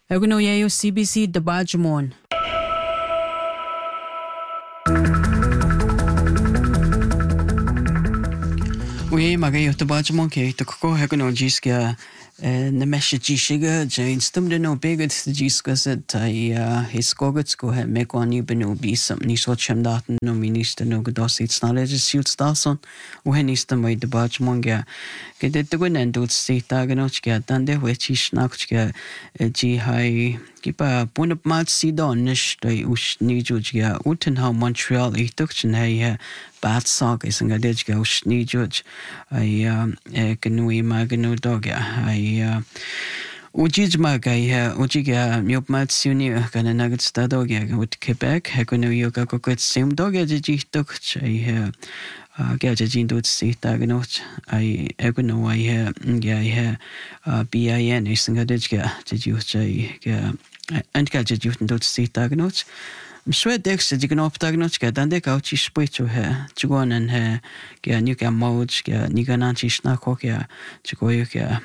Eguno yayo CBC Dabajamon. We magayo Dabajamon ke to ko eguno jiska na message shiga jain stum de no bigot jiska set his gogot go he me kwani beno bisam ni so chamdaten no minister no godosit snalege silt stason o henista mai Dabajamon ga ke de to nen dut sita ganochka dande wechi snakchka ji hai Kipa punap mat sidon nish dai ush nijujga utenhau Montreal itukchen hai bat sag is nga dejga ush nijuj ai genui maganu doga ai ujij magai ujiga miop mat suni kana nagat stadoga ut Quebec hekunu yoga kokot sim doga ji tukch ai Gauja Jindut Sita Ganot, I Eguno, I BIN is Singadijga, did you say, and Gadget you don't see Tagnot? Swed Dex, the Gnoptagnotska, then they go to split to her, to go on and her, get Nuka Modes, get Nigananchi Snakokia, to go Yuka.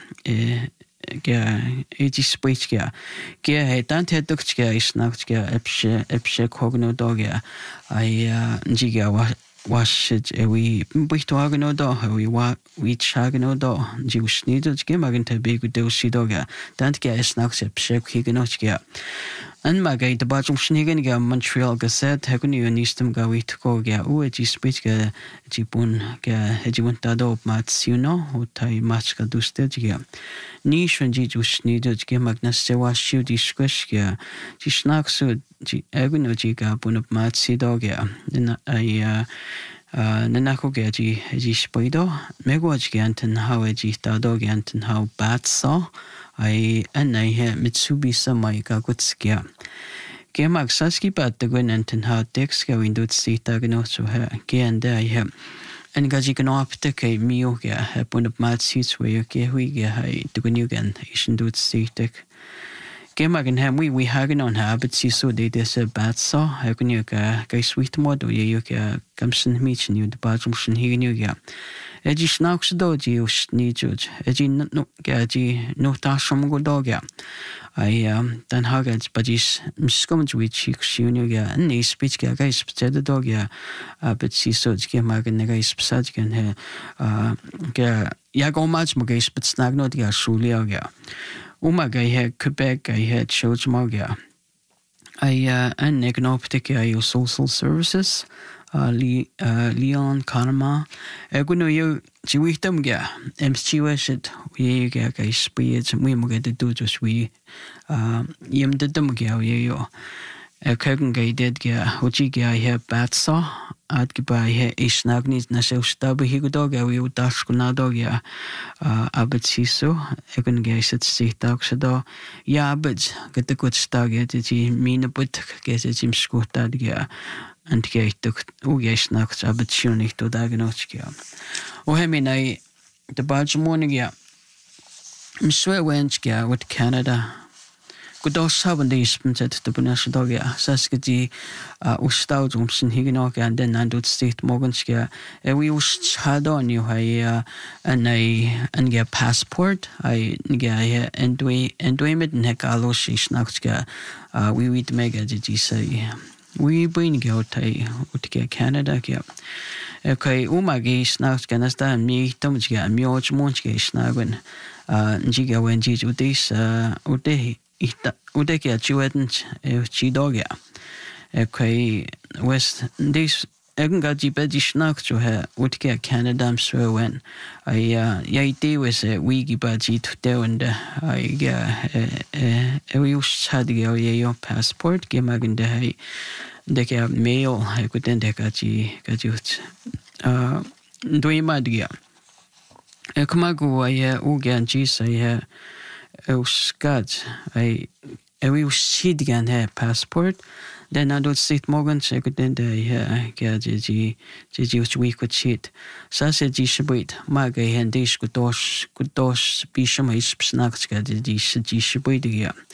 Iti spritska ge dante dukska isnakska epshe kogno doga ai jiga washid we bichtwagno do we chagno do jiusnido ge magenta begu dosi doga dante isnaksa epshe kignochka an magay the bajum shnigen ga Montreal Gazette hekuni unistum ga witko ga uji spritska jibun ga hejunta do matsuno utai machka dustedga ni shunji jusnido ge magnaste washu disqueshga ji snaksu ji eguno ga bunop matsidoga ai nanako ji spido megwaj anten how ji tado anten how batsa I anai he Mitsubishi mai ga gutskia ge mag saski pat de gwen anten how dex ga windut sita gno so he ge and I he en gaji gno apte ke mio ge he bunop matsits we ge hui ge hai de gnu gen isindut sitek ge mag en hem we hagen on habit si so de des batsa ha gnu ga sweet mod ye yo ge kamsen mitchen you de bajum shin hi gnu ge Eji snaks doji us nijuj. Eji no gaji no tasham go dogya. I dan hagaj bajis miskomj which shunu ga ni speech ga guys pted dogya but si soj ge magen ga spsaj gen he ga yago mach mo ga sptsnag no ga shulia ga. Uma ga he Quebec ga he choj mo ga. I an egnoptic I social services Leon Kanama Eguno yo jiwitam ga MCWSit we ga speed we mo ga do just we yim de dum ga yo Kagan ga did ga hoji ga he batsa at gibai he isnagnis na se stabe hi go ga we dash na dogya abtsiso egun ga sit sitak do ya but get the good stag ji mina but ga jim skota ga and get ugesnakt abtsionig to dagnotska o heminai the Bajamoniga mswe wenska with Canada Godos haben die spinset de bunasche doga sasketi ustaud umsen higenoga and then andut state morganska we us had on you and get passport I get and we mit nekalo shnakska we wit mega did you say we bring go tai utke Canada ke okay umagi snakska nasta mi tomska mioj monske snagen jiga when jiu this ude Udekia Chuedent Chidogia. Okay, West this Egangaji Bedishnak to her Udkia Canada Swen. I was a wiggy baji to do and I had your passport, Gemagan de Deca mail, I couldn't decaji gajut. Duimadia. Ekmagu, I Ugan Gis, I Scott, I will see again her passport. Then I don't sit Morgan, so I could then get Gigi we could cheat. Sasa Gishabit, Maga and Dish could dos Bisham is snacks get the Gishabit.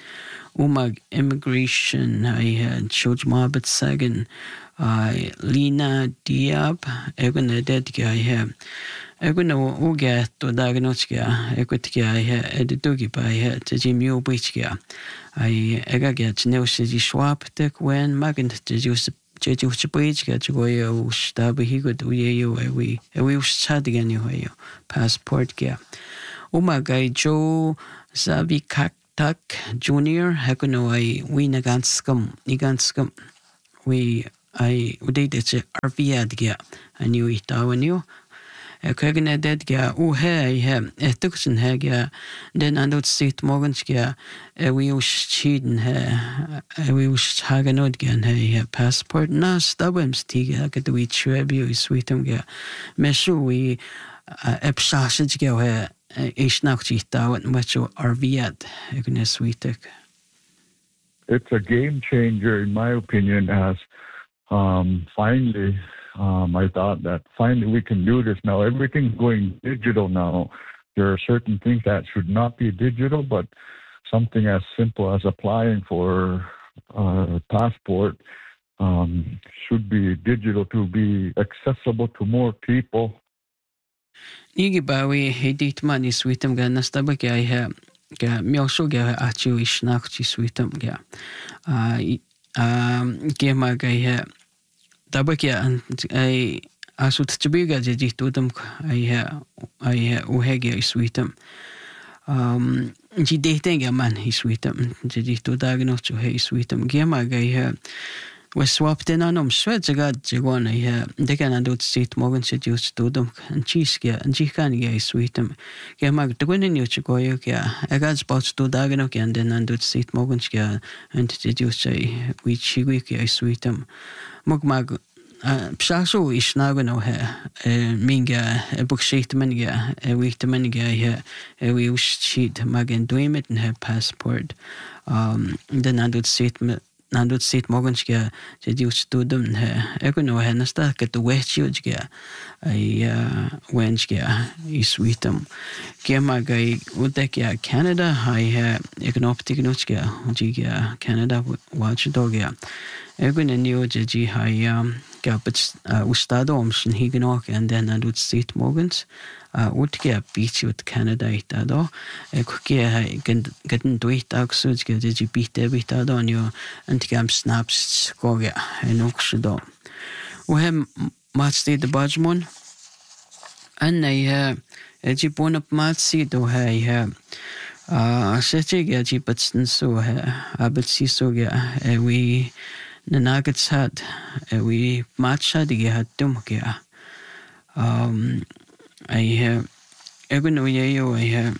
umag immigration ay George Marbet Sagan Lina Diab eguna dedga ay eguna uga to dagnotska ekutga ay edugi ba ay tjimio bichga ay egaga tneusi swap tek when magent tjus Jeju Bridge goyo stabe higot uyeyo we usadigan yo passport gya umagay Joe Sabi Kaktak Junior hakuno ay we naganskam we ay udete RVAD gya anyo itawanyo kagna det gya he etuksen he gya den andot sit morgens gya we uschiden we ushaganod gyan he passport na stabem stiga kat we trebio sweetum gya meshu we epshashid gya he ishnakti tawat macho RVAD egna sweetek. It's a game changer in my opinion as finally I thought that finally we can do this now. Everything's going digital now. There are certain things that should not be digital, but something as simple as applying for a passport should be digital to be accessible to more people. Nigi bawi hedit mani sweetum ga nastaba ga myoso ga achu ishnakti sweetum ga gema ga Tabakia ay asut tsubiga jitudum ay uhegi sweetum. Ji dating man he sweetum. Jitu dagno he sweetum. Gema gay was swapped in anom swedzagat jigona he dekan adut sit morgan seduce tudum and cheeskia and jikan gay sweetum. Gema duinin you chigoyo ya agats bots to dagno and then adut sit morgan skia and seduce we chigwiki sweetum. Mugmag psaso isnagano he minga buksheitmanga witmanga he we sheet magen doimet and he passport then nandut sit morganska seduce studum he egono he nasta ket wechjga wenska iswitum gemaga udekya Canada I egnoptignotska jiga Canada watchdogya egon new ji gabet ustado omshin higenok and then adut sit morgans utge beach with Canada itado ekge geten duit aksuj ge ji bite bitado onyo antigam snaps goga enoksdo we matsti de bajmon and ji bonap matsi do sechega ji batsen so abetsi so we nanagats had we matcha de had dumkia I egono yeyo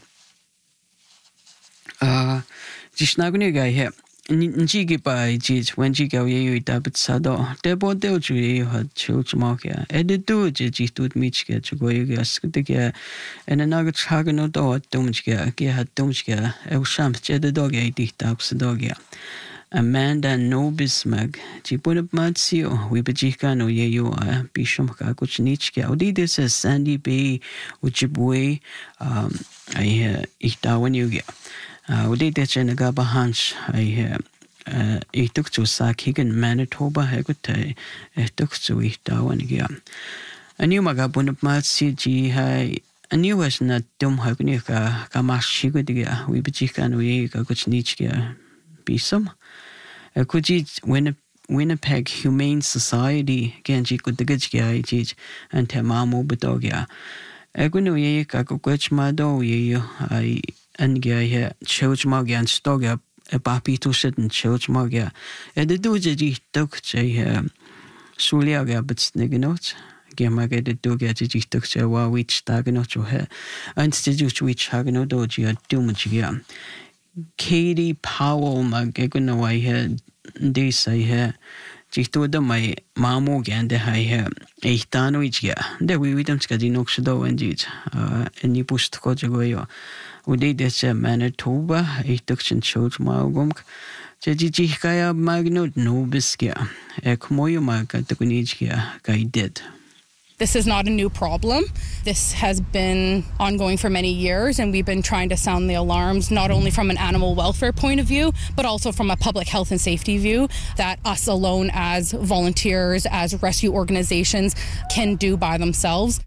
jishnaguni guy njigi by jit when jiga yeyo dabit sado debo delju yeyo had chilchmakia edidu jitut michka chugoyo skutiga and anagat hagano do dumchka ge had dumchka sham jedog editaps dogia Amanda Nobismag, Jipunab Matsio, Wibajikano Yeyo, Bishomka Kuchnichka, Odidis as Sandy Bay, Ujibwe, I Itawan Yuga. Odidich and Agaba Hunch, I took to Sakigan, Manitoba, Hegute, I took to Itawan Gia. I knew Magabunab Matsi, I knew as not Dum Hagunika, Kamashigudiga, Wibajikano Yega Kuchnichka, Bisum. Kuji Winnipeg Humane Society Genji Kudigajga Jij and Temamo Bedogia. Eguno ye Kakuchmado ye I and Gaya Chilchmagia and Stoga a papi to sit and Chilchmagia. And the doji took Jay Suliaga but Sniganot. Gemaga the doga ji took Jawa which Daganot or her and Stitch which Haganodoji at Dumagia. Katie Powell magegno I had this I had Jitoda my mamo gande I had a tanwich there we don't skadinoxdo and it and you pushed kojagoyo. We did this Manitoba, a tuction church malgumk. Jajikaya magnot no biskia. Ekmoyo maga the Gunigia guy did. This is not a new problem. This has been ongoing for many years, and we've been trying to sound the alarms, not only from an animal welfare point of view, but also from a public health and safety view, that us alone as volunteers, as rescue organizations, can do by themselves.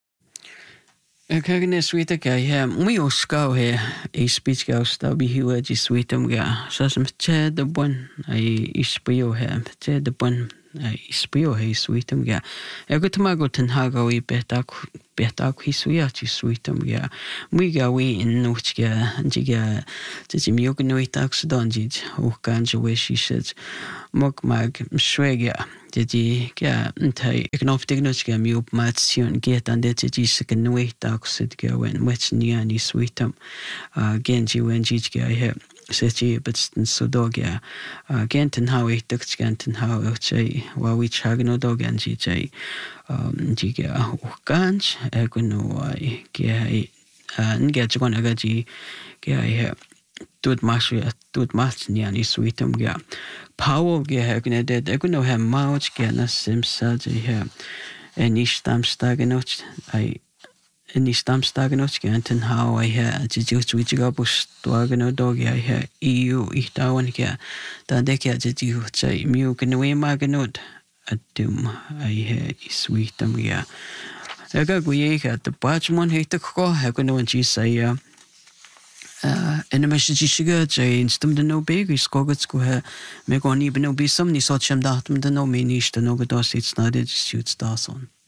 Kagnes swita kaya mi oskau he I speech ka sta bi hiwa ji switam ga sa sam che de bon ai ispio he che de bon ai ispio he switam ga ego tamago ten haga wi beta hi suya ji switam ga mi ga wi in nuch ga ji ga ji mi ok no itax don ji o kan je we she said mok mag swega Jadi kaya entah ekonomi teknologi kaya miup matsion get ande jadi sekenui tak sed kaya wen wet nia ni switam genji wen ji kaya he seji betsten sodog ya genten hawi tak genten hawi chai wa wi chagno dog genji chai ji kaya ukanj egono ai kaya nge jgon aga ji kaya he tut mas nia ni switam kaya Power gehögne det egono hem mauch gena simsa je he enistamstagenoch ai enistamstagenoch genten how I he jijuga bus toageno dog I he EU ihtawan ke da deke jiju chai miu kenwe magenot atum I he sweetam ya ega guye ke the bachmon hete ko egono ji say en een message shiga jay instum de no big is kogot ko ha me go ni beno bi some ni so chem da tum de no me ni sta no go dos it's not it shoots das on